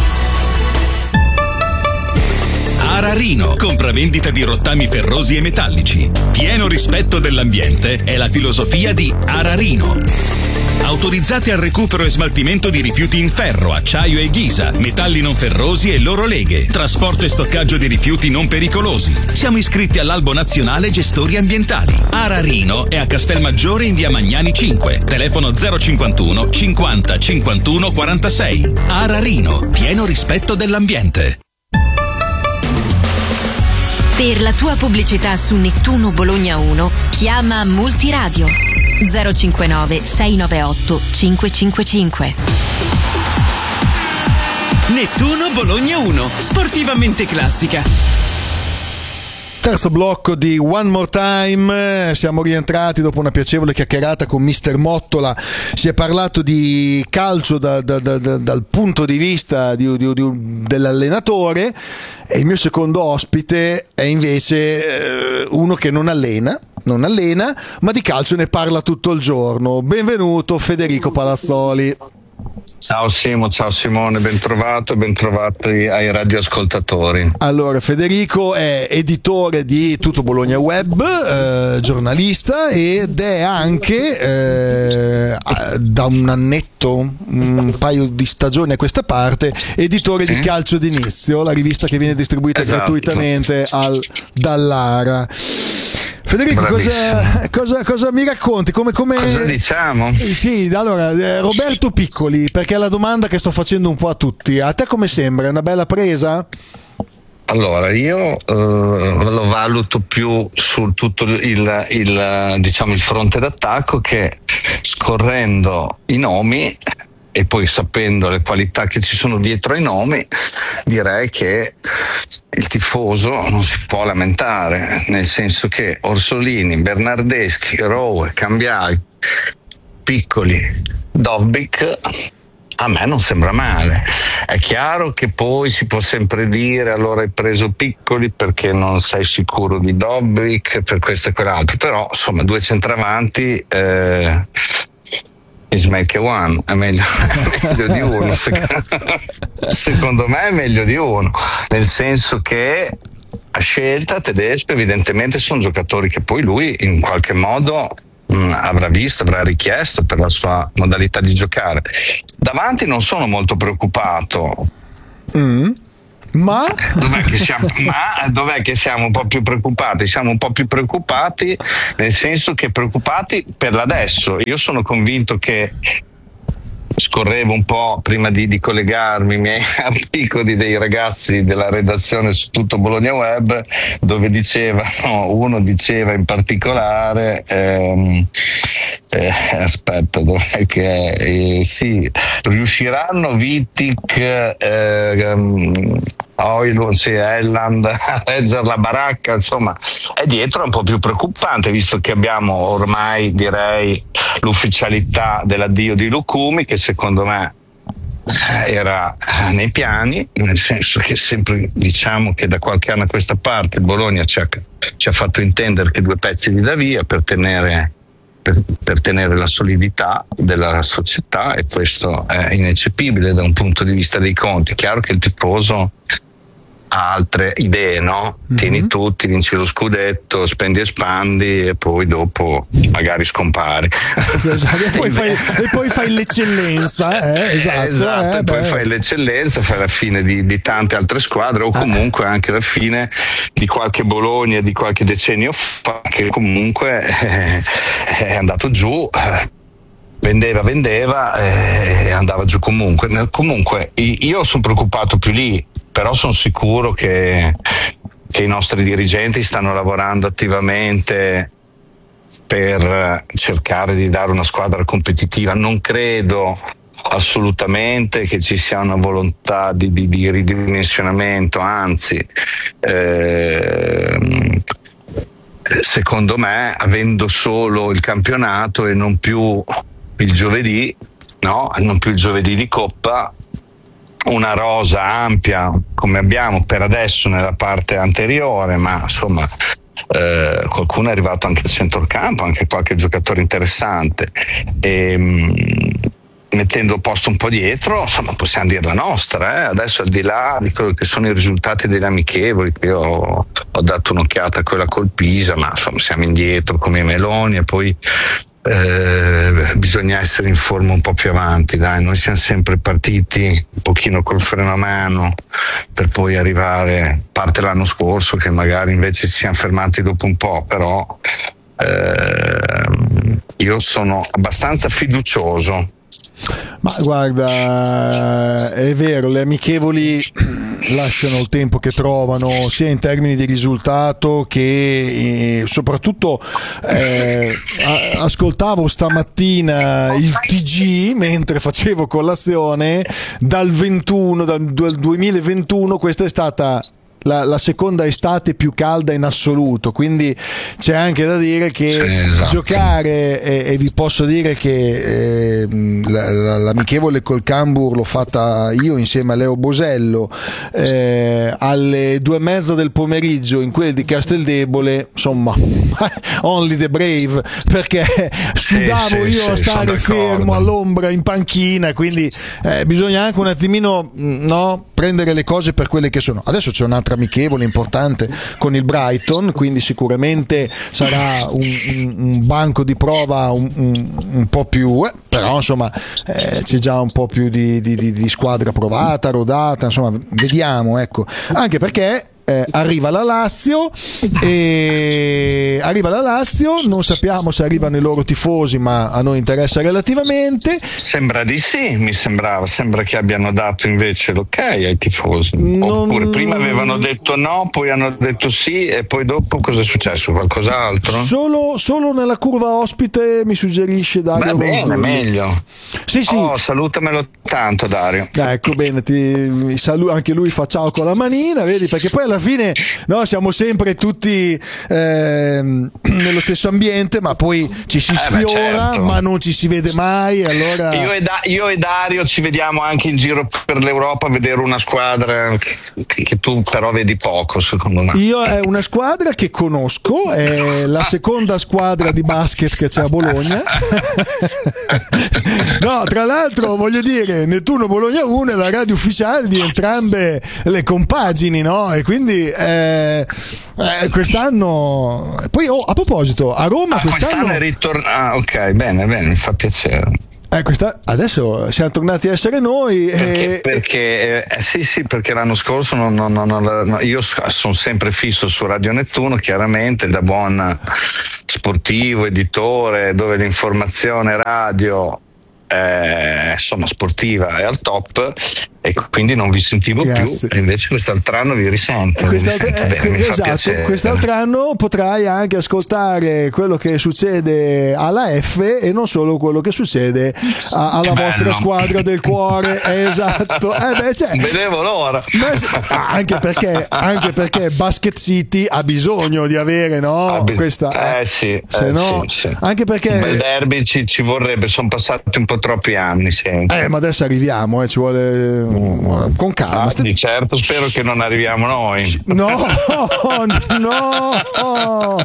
Ararino, compravendita di rottami ferrosi e metallici. Pieno rispetto dell'ambiente è la filosofia di Ararino. Autorizzati al recupero e smaltimento di rifiuti in ferro, acciaio e ghisa, metalli non ferrosi e loro leghe, trasporto e stoccaggio di rifiuti non pericolosi. Siamo iscritti all'Albo Nazionale Gestori Ambientali. Ararino è a Castelmaggiore in via Magnani cinque, telefono zero cinquantuno cinquanta cinquantuno quarantasei. Ararino, pieno rispetto dell'ambiente. Per la tua pubblicità su Nettuno Bologna uno, chiama Multiradio zero cinquantanove sei novantaotto cinquecentocinquantacinque. Nettuno Bologna uno, sportivamente classica. Terzo blocco di One More Time, siamo rientrati dopo una piacevole chiacchierata con mister Mottola. Si è parlato di calcio da, da, da, da, dal punto di vista di, di, di, dell'allenatore, e il mio secondo ospite è invece eh, uno che non allena non allena ma di calcio ne parla tutto il giorno. Benvenuto Federico Palazzoli. Ciao Simo, ciao Simone, ben trovato, ben trovati ai radioascoltatori. Allora, Federico è editore di Tutto Bologna Web, eh, giornalista, ed è anche eh, da un annetto, un paio di stagioni a questa parte, editore sì? di Calcio d'Inizio, la rivista che viene distribuita esatto. gratuitamente al, dall'Ara. Federico, cosa, cosa, cosa mi racconti? Come, come... Cosa diciamo? Sì, allora, eh, Roberto Piccoli, perché è la domanda che sto facendo un po' a tutti. A te come sembra? È una bella presa? Allora, io eh, lo valuto più su tutto il, il, diciamo, il fronte d'attacco, che scorrendo i nomi e poi sapendo le qualità che ci sono dietro ai nomi, direi che il tifoso non si può lamentare, nel senso che Orsolini, Bernardeschi, Rowe, Cambiai, Piccoli, Dovbyk a me non sembra male. È chiaro che poi si può sempre dire allora hai preso Piccoli perché non sei sicuro di Dovbyk, per questo e quell'altro, però insomma due centravanti eh, is make a one, è meglio, è meglio di uno, secondo, secondo me è meglio di uno, nel senso che a scelta Tedesco evidentemente sono giocatori che poi lui in qualche modo mh, avrà visto, avrà richiesto per la sua modalità di giocare. Davanti non sono molto preoccupato. Mm. Ma? Dov'è che siamo? Ma dov'è che siamo un po' più preoccupati? Siamo un po' più preoccupati nel senso che preoccupati per l'adesso. Io sono convinto che scorrevo un po' prima di, di collegarmi i miei articoli dei ragazzi della redazione su tutto Bologna Web, dove dicevano, uno diceva in particolare ehm, eh, aspetta, dov'è che è? Eh, sì, riusciranno Wittig eh, Oilun, sì, Elland a reggere la baracca, insomma, è dietro è un po' più preoccupante, visto che abbiamo ormai, direi, l'ufficialità dell'addio di Lucumi, che secondo me era nei piani, nel senso che sempre diciamo che da qualche anno a questa parte il Bologna ci ha, ci ha fatto intendere che due pezzi li dà via per tenere Per, per tenere la solidità della società, e questo è ineccepibile da un punto di vista dei conti. È chiaro che il tifoso ha altre idee, no? Mm-hmm. Tieni tutti, vinci lo scudetto, spendi e spandi e poi dopo magari scompari. Esatto, e, poi fai, e poi fai l'eccellenza, eh? Esatto, esatto eh, e poi beh. fai l'eccellenza, fai la fine di, di tante altre squadre, o comunque anche la fine di qualche Bologna di qualche decennio fa, che comunque eh, è andato giù, eh, vendeva vendeva e eh, andava giù comunque. Comunque io sono preoccupato più lì, però sono sicuro che, che i nostri dirigenti stanno lavorando attivamente per cercare di dare una squadra competitiva. Non credo assolutamente che ci sia una volontà di, di, di ridimensionamento, anzi eh, secondo me, avendo solo il campionato e non più il giovedì, no, non più il giovedì di Coppa, una rosa ampia come abbiamo per adesso nella parte anteriore, ma insomma eh, qualcuno è arrivato anche al centrocampo, anche qualche giocatore interessante, e mh, mettendo il posto un po' dietro, insomma possiamo dire la nostra, eh? Adesso al di là di quello che sono i risultati degli amichevoli, che io ho, ho dato un'occhiata a quella col Pisa, ma insomma siamo indietro come i meloni, e poi Eh, bisogna essere in forma un po' più avanti, dai, noi siamo sempre partiti un pochino col freno a mano per poi arrivare, a parte l'anno scorso che magari invece ci siamo fermati dopo un po', però eh, io sono abbastanza fiducioso. Ma guarda, è vero, le amichevoli lasciano il tempo che trovano, sia in termini di risultato che eh, soprattutto eh, a- ascoltavo stamattina il T G mentre facevo colazione. Dal ventuno, dal duemilaventuno, questa è stata La, la seconda estate più calda in assoluto, quindi c'è anche da dire che sì, esatto. giocare, e, e vi posso dire che eh, la, la, l'amichevole col Cambur l'ho fatta io insieme a Leo Bosello eh, alle due e mezza del pomeriggio in quel di Casteldebole, insomma only the brave, perché sudavo sì, io sì, a stare fermo all'ombra in panchina, quindi eh, bisogna anche un attimino no, prendere le cose per quelle che sono. Adesso c'è un'altra amichevole importante con il Brighton, quindi sicuramente sarà un, un, un banco di prova un, un, un po' più eh, però insomma eh, c'è già un po' più di, di, di, di squadra provata, rodata, insomma vediamo, ecco, anche perché eh, arriva la Lazio e arriva la Lazio, non sappiamo se arrivano i loro tifosi, ma a noi interessa relativamente. Sembra di sì, mi sembrava, sembra che abbiano dato invece l'ok ai tifosi. Non... Oppure prima avevano detto no, poi hanno detto sì e poi dopo cosa è successo? Qualcos'altro? Solo, solo nella curva ospite mi suggerisce Dario. Va bene, meglio. Sì, sì. Oh, salutamelo tanto, Dario. Ecco, bene, ti saluto, anche lui fa ciao con la manina, vedi, perché poi alla fine no, siamo sempre tutti eh, nello stesso ambiente, ma poi ci si sfiora, eh beh, certo. ma non ci si vede mai. Allora... Io e, da- io e Dario ci vediamo anche in giro per l'Europa a vedere una squadra che, che tu però vedi poco, secondo me. Io è una squadra che conosco, è la seconda squadra di basket che c'è a Bologna. No, tra l'altro voglio dire, Nettuno Bologna uno è la radio ufficiale di entrambe le compagini, no? E quindi eh, eh, quest'anno poi oh, a proposito, a Roma ah, quest'anno, quest'anno è ritornato. Ah, ok, bene, bene, mi fa piacere. Eh, questa, adesso siamo tornati a essere noi perché, e... perché eh, sì sì perché l'anno scorso non, non, non, non, io sono sempre fisso su Radio Nettuno, chiaramente da buon sportivo, editore, dove l'informazione radio eh, insomma sportiva è al top, e quindi non vi sentivo Grazie. più, e invece quest'altro anno vi risento, quest'altro, vi risento eh, bene, mi esatto, fa piacere. quest'altro anno potrai anche ascoltare quello che succede alla F e non solo quello che succede a, alla Che vostra bello. squadra del cuore. Esatto, eh beh, cioè, vedevo l'ora, ma, anche perché anche perché Basket City ha bisogno di avere, no, ah, questa eh sì, se eh, no, sì, sì. anche perché un bel derby ci, ci vorrebbe, sono passati un po' troppi anni, senti. eh ma adesso arriviamo, eh, ci vuole con calma. Ah, di certo, spero che non arriviamo noi. No, no,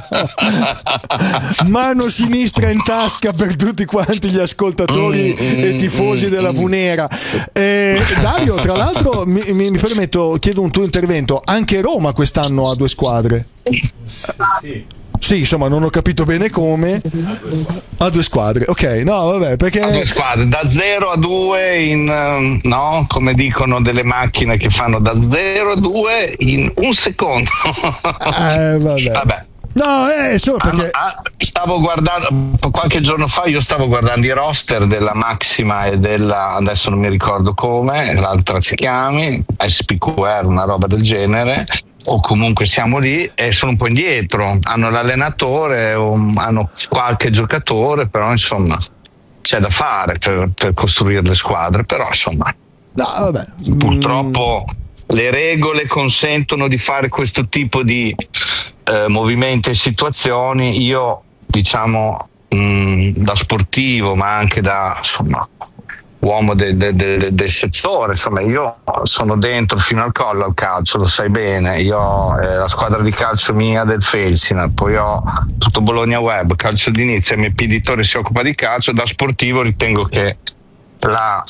mano sinistra in tasca per tutti quanti gli ascoltatori mm, e tifosi mm, della Vunera. Eh, Dario, tra l'altro, mi, mi, mi permetto, chiedo un tuo intervento. Anche Roma quest'anno ha due squadre. Sì. Sì, insomma, non ho capito bene come. Ha due squadre, ok, no, vabbè, perché. A due squadre, da zero a due in, no? Come dicono delle macchine che fanno da zero a due in un secondo. Eh, vabbè. vabbè. No, è solo perché. Ah, ah, stavo guardando, qualche giorno fa io stavo guardando i roster della Maxima e della, adesso non mi ricordo come, l'altra si chiami, S P Q R, una roba del genere. O comunque siamo lì e sono un po' indietro, hanno l'allenatore, hanno qualche giocatore, però insomma c'è da fare per, per costruire le squadre, però insomma no, vabbè. purtroppo mm. le regole consentono di fare questo tipo di eh, movimenti e situazioni. Io diciamo mh, da sportivo, ma anche da insomma uomo del de, de, de, de settore, insomma io sono dentro fino al collo al calcio, lo sai bene, io ho eh, la squadra di calcio mia del Felsina, poi ho tutto Bologna Web, calcio d'inizio, il mio editore si occupa di calcio. Da sportivo ritengo che la,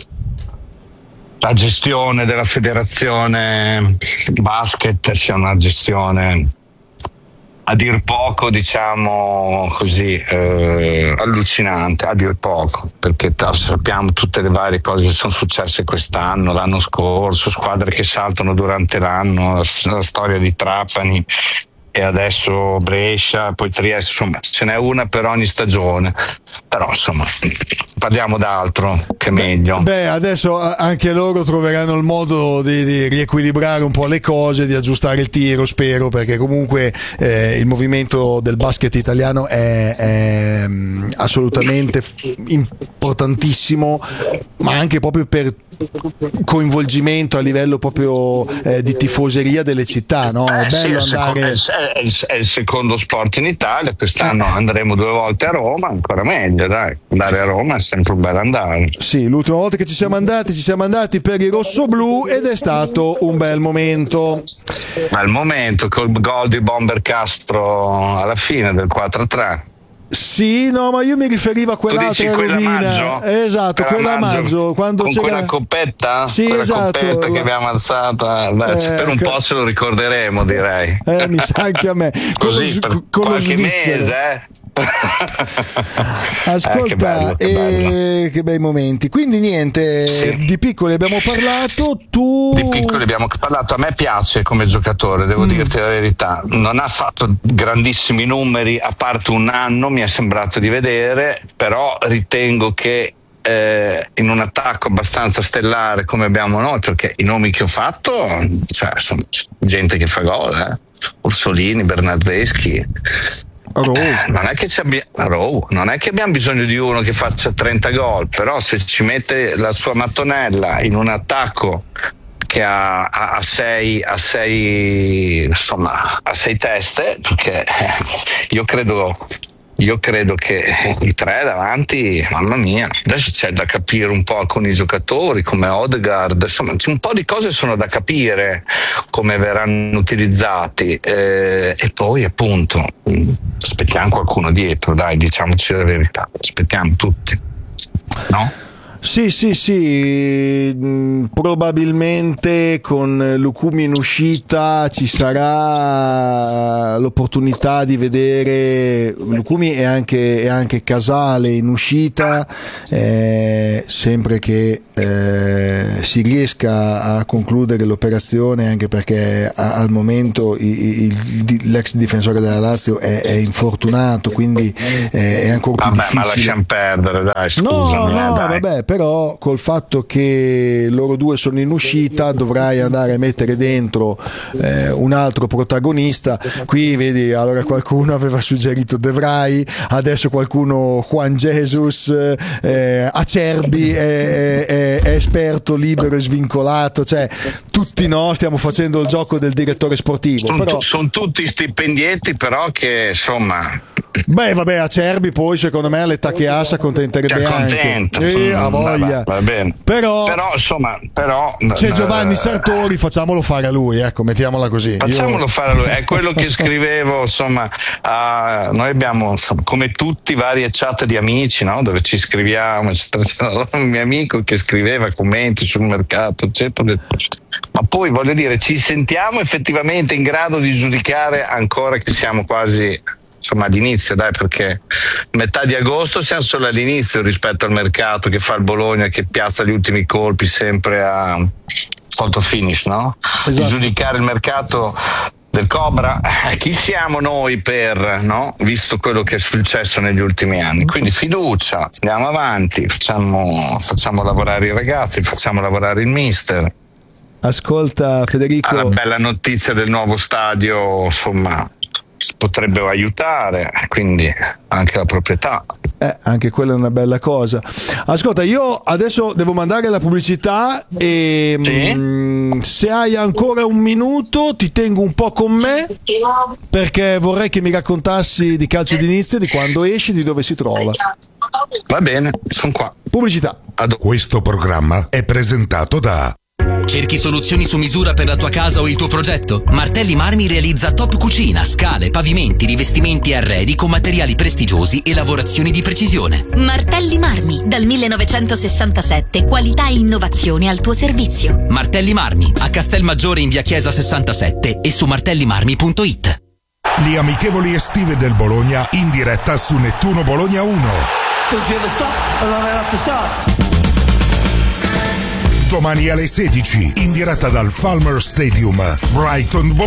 la gestione della federazione basket sia una gestione a dir poco, diciamo così, eh, allucinante, a dir poco, perché t- sappiamo tutte le varie cose che sono successe quest'anno, l'anno scorso, squadre che saltano durante l'anno, la, la storia di Trapani e adesso Brescia, poi Trieste, insomma ce n'è una per ogni stagione, però insomma parliamo d'altro che è meglio. Beh, adesso anche loro troveranno il modo di, di riequilibrare un po' le cose, di aggiustare il tiro, spero, perché comunque eh, il movimento del basket italiano è, è assolutamente importantissimo, ma anche proprio per coinvolgimento a livello proprio eh, di tifoseria delle città, no? È eh, bello sì, andare. È il, è il secondo sport in Italia, quest'anno andremo due volte a Roma, ancora meglio, dai, andare a Roma è sempre un bel andare. Sì, l'ultima volta che ci siamo andati ci siamo andati per i rossoblù ed è stato un bel momento. Bel momento col gol di Bomber Castro alla fine del quattro a tre. Sì, no, ma io mi riferivo a quell'altra rovina. Esatto, quella a maggio, quando con c'era quella coppetta, sì, quella esatto, coppetta che abbiamo alzata. Beh, eh, per un che... po' ce lo ricorderemo, direi. Eh, mi sa anche a me. Con Così lo, per con qualche lo mese, eh. Ascolta, eh, che bello, che, eh, bello. che bei momenti. Quindi niente, Sì. di piccoli abbiamo parlato, tu... Di piccoli abbiamo parlato, a me piace come giocatore, devo mm. dirti la verità, non ha fatto grandissimi numeri, a parte un anno mi è sembrato di vedere, però ritengo che eh, in un attacco abbastanza stellare come abbiamo noi, perché i nomi che ho fatto, cioè, sono gente che fa gol, eh. Orsolini, Bernardeschi. Oh. Eh, non, è che ci abbia- oh, non è che abbiamo bisogno di uno che faccia trenta gol, però se ci mette la sua mattonella in un attacco che ha, ha, ha sei a sei insomma a sei teste, perché io credo io credo che i tre davanti, mamma mia, adesso c'è da capire un po' con i giocatori come Odegaard, insomma un po' di cose sono da capire come verranno utilizzati, eh, e poi appunto aspettiamo qualcuno dietro, dai, diciamoci la verità, aspettiamo tutti, no? Sì, sì, sì, mh, probabilmente con Lucumi in uscita ci sarà l'opportunità di vedere Lucumi e anche, e anche Casale in uscita, eh, sempre che eh, si riesca a concludere l'operazione, anche perché a, al momento il, il, l'ex difensore della Lazio è, è infortunato, quindi eh, è ancora più vabbè, difficile. Ma lasciamo perdere, dai, scusami. No, no, eh, dai. vabbè, però col fatto che loro due sono in uscita dovrai andare a mettere dentro eh, un altro protagonista. Qui vedi, allora qualcuno aveva suggerito De Vrij, adesso qualcuno Juan Jesus, eh, Acerbi è, è, è esperto, libero e svincolato, cioè tutti no, stiamo facendo il gioco del direttore sportivo. Sono, però... sono tutti stipendietti, però che insomma. Beh, vabbè, Acerbi poi secondo me all'età che ha si accontenterebbe anche. Eh, ha voglia. Va bene. Però, però insomma, però c'è Giovanni Sartori, facciamolo fare a lui, ecco, mettiamola così. Facciamolo Io... fare a lui, è quello che scrivevo, insomma, uh, noi abbiamo insomma, come tutti varie chat di amici, no? Dove ci scriviamo, c'era un mio amico che scriveva commenti sul mercato, eccetera. Ma poi voglio dire, ci sentiamo effettivamente in grado di giudicare ancora che siamo quasi insomma all'inizio, dai, perché metà di agosto siamo solo all'inizio rispetto al mercato che fa il Bologna, che piazza gli ultimi colpi sempre a photo finish, no? Esatto. Giudicare il mercato del Cobra, eh, chi siamo noi per, no? Visto quello che è successo negli ultimi anni, quindi fiducia, andiamo avanti, facciamo, facciamo lavorare i ragazzi, facciamo lavorare il mister. Ascolta Federico, la bella notizia del nuovo stadio, insomma, potrebbero aiutare, quindi anche la proprietà. Eh, anche quella è una bella cosa. Ascolta, io adesso devo mandare la pubblicità e sì? mh, se hai ancora un minuto ti tengo un po' con me, perché vorrei che mi raccontassi di Calcio d'Inizio, di quando esci, di dove si trova. Va bene, sono qua. Pubblicità. Questo programma è presentato da Cerchi soluzioni su misura per la tua casa o il tuo progetto? Martelli Marmi realizza top cucina, scale, pavimenti, rivestimenti e arredi con materiali prestigiosi e lavorazioni di precisione. Martelli Marmi, dal millenovecentosessantasette, qualità e innovazione al tuo servizio. Martelli Marmi, a Castelmaggiore in via Chiesa sessantasette e su martellimarmi punto it. Le amichevoli estive del Bologna in diretta su Nettuno Bologna uno. Domani alle sedici in diretta dal Falmer Stadium, Brighton.